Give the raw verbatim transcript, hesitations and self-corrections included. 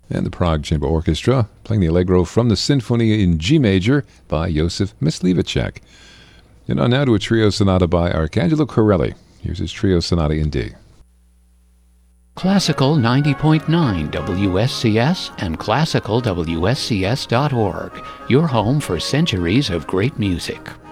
and the Prague Chamber Orchestra, playing the Allegro from the Symphony in G major by Josef Mysliveček. And on now to a trio sonata by Arcangelo Corelli. Here's his trio sonata in D. Classical ninety point nine W S C S and classical W S C S dot org, your home for centuries of great music.